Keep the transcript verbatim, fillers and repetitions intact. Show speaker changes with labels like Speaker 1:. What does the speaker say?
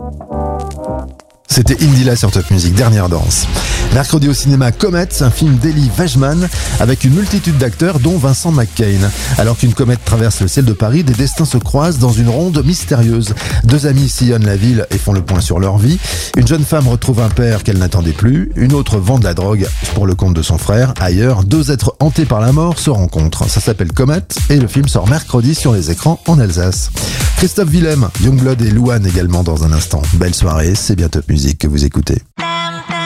Speaker 1: C'était Indila sur Top Music, dernière danse. Mercredi au cinéma, Comet, un film d'Elie Wajman avec une multitude d'acteurs dont Vincent McCain. Alors qu'une comète traverse le ciel de Paris, des destins se croisent dans une ronde mystérieuse. Deux amis sillonnent la ville et font le point sur leur vie. Une jeune femme retrouve un père qu'elle n'attendait plus. Une autre vend de la drogue pour le compte de son frère. Ailleurs, deux êtres hantés par la mort se rencontrent. Ça s'appelle Comet et le film sort mercredi sur les écrans en Alsace. Christophe Willem, Youngblood et Louane également dans un instant. Belle soirée, c'est bien Top Music que vous écoutez.